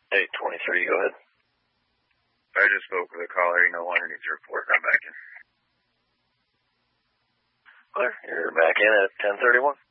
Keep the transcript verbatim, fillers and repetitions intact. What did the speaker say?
eight twenty-three, go ahead. I just spoke with a caller. He no longer needs a report. I'm back in. Clear. You're back in at ten thirty-one.